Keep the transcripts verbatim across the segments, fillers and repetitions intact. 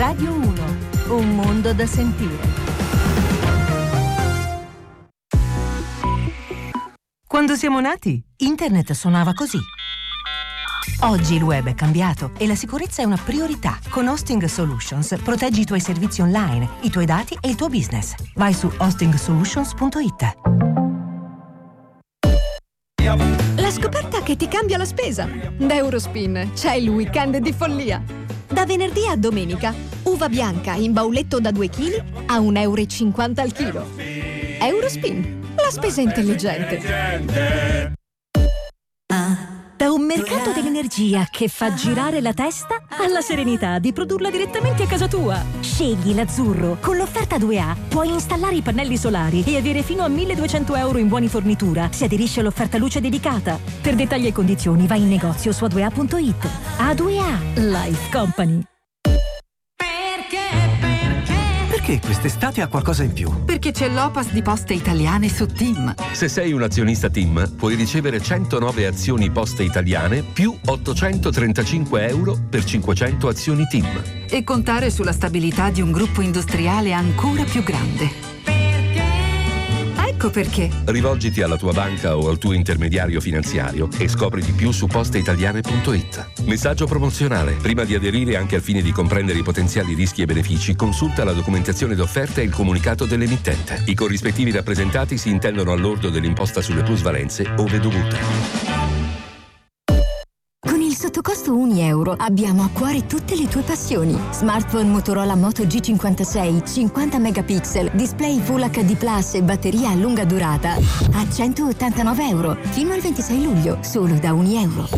Radio uno, un mondo da sentire. Quando siamo nati, internet suonava così. Oggi il web è cambiato e la sicurezza è una priorità. Con Hosting Solutions proteggi i tuoi servizi online, i tuoi dati e il tuo business. Vai su hosting solutions punto it. La scoperta che ti cambia la spesa. Da Eurospin c'è il weekend di follia. Da venerdì a domenica, uva bianca in bauletto da due chili a un euro e cinquanta al chilo. Eurospin, la spesa intelligente. Da un mercato dell'energia che fa girare la testa alla serenità di produrla direttamente a casa tua. Scegli l'azzurro. Con l'offerta due A puoi installare i pannelli solari e avere fino a milleduecento euro in buoni fornitura se aderisci all'offerta luce dedicata. Per dettagli e condizioni vai in negozio su a due a punto it. A due A Life Company. Perché quest'estate ha qualcosa in più? Perché c'è l'Opas di Poste Italiane su TIM. Se sei un azionista TIM, puoi ricevere centonove azioni Poste Italiane più ottocentotrentacinque euro per cinquecento azioni TIM. E contare sulla stabilità di un gruppo industriale ancora più grande. Ecco perché. Rivolgiti alla tua banca o al tuo intermediario finanziario e scopri di più su posteitaliane punto it. Messaggio promozionale. Prima di aderire, anche al fine di comprendere i potenziali rischi e benefici, consulta la documentazione d'offerta e il comunicato dell'emittente. I corrispettivi rappresentati si intendono al lordo dell'imposta sulle plusvalenze ove dovuta. Con il sottocosto un euro abbiamo a cuore tutte le tue passioni. Smartphone Motorola Moto G cinquantasei, cinquanta megapixel, display Full acca di Plus e batteria a lunga durata a centottantanove euro fino al ventisei luglio, solo da un euro.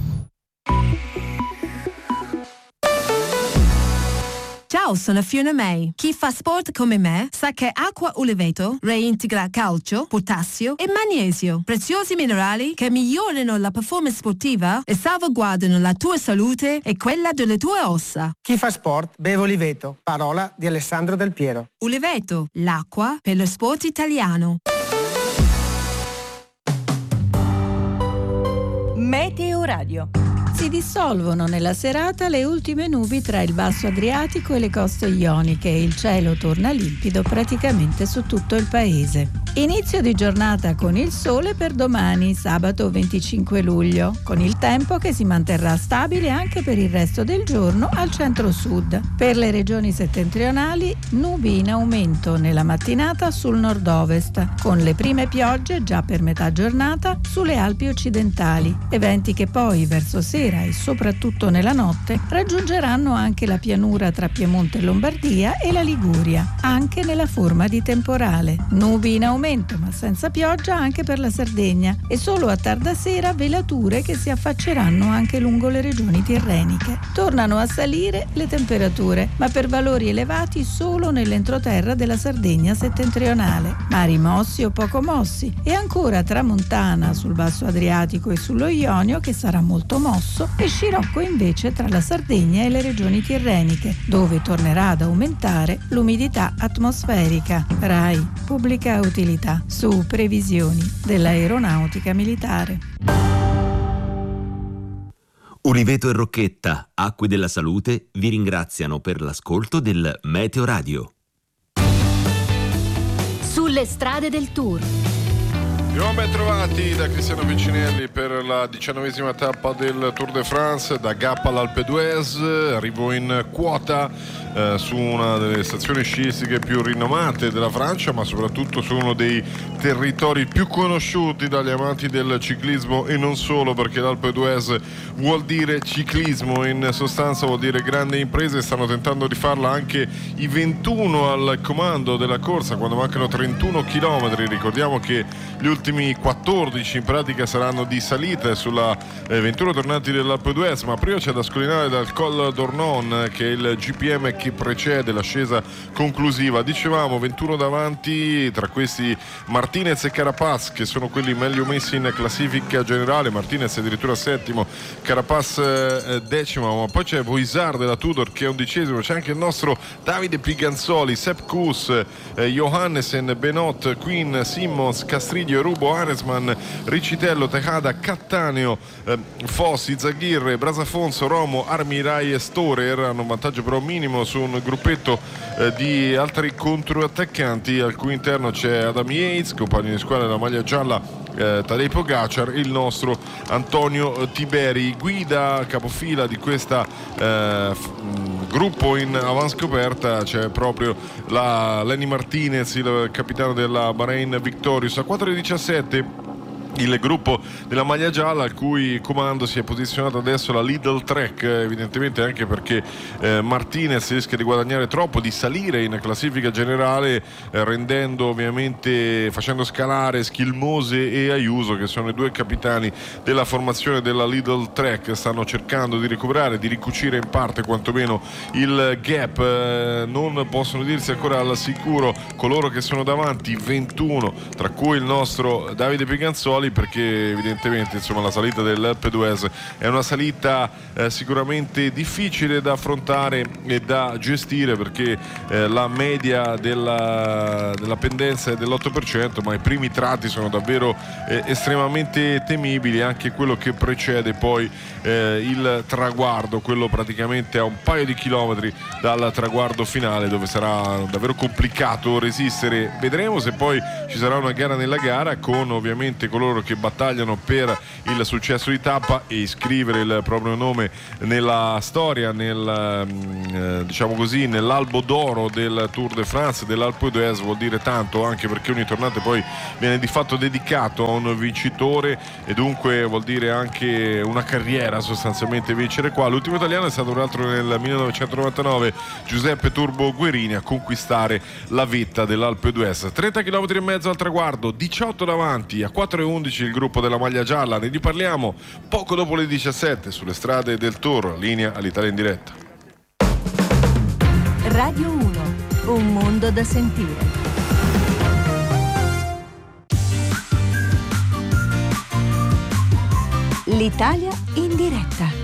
Ciao, sono Fiona May. Chi fa sport come me sa che acqua Uliveto reintegra calcio, potassio e magnesio, preziosi minerali che migliorano la performance sportiva e salvaguardano la tua salute e quella delle tue ossa. Chi fa sport beve Uliveto, parola di Alessandro Del Piero. Uliveto, l'acqua per lo sport italiano. Meteo Radio. Si dissolvono nella serata le ultime nubi tra il basso Adriatico e le coste ioniche e il cielo torna limpido praticamente su tutto il paese. Inizio di giornata con il sole per domani, sabato venticinque luglio, con il tempo che si manterrà stabile anche per il resto del giorno al centro-sud. Per le regioni settentrionali, nubi in aumento nella mattinata sul nord-ovest, con le prime piogge già per metà giornata sulle Alpi occidentali, eventi che poi verso sera e soprattutto nella notte raggiungeranno anche la pianura tra Piemonte e Lombardia e la Liguria, anche nella forma di temporale. Nubi in aumento ma senza pioggia anche per la Sardegna e solo a tarda sera velature che si affacceranno anche lungo le regioni tirreniche. Tornano a salire le temperature, ma per valori elevati solo nell'entroterra della Sardegna settentrionale. Mari mossi o poco mossi e ancora tramontana sul basso Adriatico e sullo Ionio che sarà molto mosso e scirocco invece tra la Sardegna e le regioni tirreniche, dove tornerà ad aumentare l'umidità atmosferica. RAI, pubblica utilità, su previsioni dell'aeronautica militare. Uliveto e Rocchetta, Acque della Salute, vi ringraziano per l'ascolto del Meteo Radio. Sulle strade del Tour. Buon ben trovati da Cristiano Piccinelli per la diciannovesima tappa del Tour de France, da Gap all'Alpe d'Huez. Arrivo in quota eh, su una delle stazioni sciistiche più rinomate della Francia, ma soprattutto su uno dei territori più conosciuti dagli amanti del ciclismo e non solo, perché l'Alpe d'Huez vuol dire ciclismo, in sostanza vuol dire grande impresa, e stanno tentando di farla anche i ventuno al comando della corsa quando mancano trentuno chilometri. Ricordiamo che gli ultimi quattordici in pratica saranno di salita sulla eh, ventuno tornanti dell'Alpe d'Huez, ma prima c'è da scollinare dal Col d'Ornon, che è il G P M che precede l'ascesa conclusiva. Dicevamo ventuno davanti, tra questi Martin Martinez e Carapaz, che sono quelli meglio messi in classifica generale. Martinez è addirittura settimo, Carapaz eh, decimo, ma poi c'è Voisard della Tudor che è undicesimo, c'è anche il nostro Davide Piganzoli, Sepp Kuss, eh, Johannesen, Benot, Quinn, Simmons, Castriglio, Rubo, Aresman, Riccitello, Tejada, Cattaneo, eh, Fossi, Zaghirre, Brasafonso, Romo, Armirai e Storer. Hanno un vantaggio però minimo su un gruppetto eh, di altri controattaccanti, al cui interno c'è Adam Yates, compagno di squadra della maglia gialla, eh, Tadej Pogacar, il nostro Antonio Tiberi. Guida capofila di questa eh, f- gruppo in avanscoperta c'è proprio la Lenny Martinez, il capitano della Bahrain Victorious. A quattro e diciassette il gruppo della maglia gialla, al cui comando si è posizionato adesso la Lidl Trek, evidentemente anche perché eh, Martinez rischia di guadagnare troppo, di salire in classifica generale, eh, rendendo ovviamente, facendo scalare Schilmose e Ayuso, che sono i due capitani della formazione della Lidl Trek. Stanno cercando di recuperare, di ricucire in parte quantomeno il gap. Eh, non possono dirsi ancora al sicuro coloro che sono davanti, ventuno, tra cui il nostro Davide Piganzoli, perché evidentemente insomma la salita dell'Alpe d'Huez è una salita eh, sicuramente difficile da affrontare e da gestire, perché eh, la media della, della pendenza è dell'otto per cento, ma i primi tratti sono davvero eh, estremamente temibili, anche quello che precede poi eh, il traguardo, quello praticamente a un paio di chilometri dal traguardo finale, dove sarà davvero complicato resistere. Vedremo se poi ci sarà una gara nella gara, con ovviamente coloro che battagliano per il successo di tappa e iscrivere il proprio nome nella storia, nel, eh, diciamo così, nell'albo d'oro del Tour de France, dell'Alpe d'Huez. Vuol dire tanto, anche perché ogni tornante poi viene di fatto dedicato a un vincitore, e dunque vuol dire anche una carriera sostanzialmente vincere qua. L'ultimo italiano è stato un altro nel millenovecentonovantanove, Giuseppe Turbo Guerini, a conquistare la vetta dell'Alpe d'Huez. trenta chilometri e mezzo al traguardo, diciotto davanti, a quattro e undici il gruppo della maglia gialla. Ne riparliamo poco dopo le diciassette sulle strade del Tour. Linea all'Italia in diretta. Radio uno, un mondo da sentire. L'Italia in diretta.